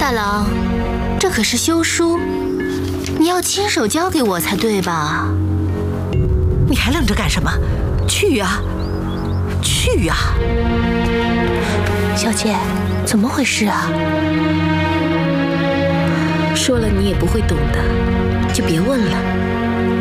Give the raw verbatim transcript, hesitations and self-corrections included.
大郎，这可是休书，你要亲手交给我才对吧？ 你还愣着干什么？去呀，去呀！ 小姐，怎么回事啊？ 说了你也不会懂的，就别问了。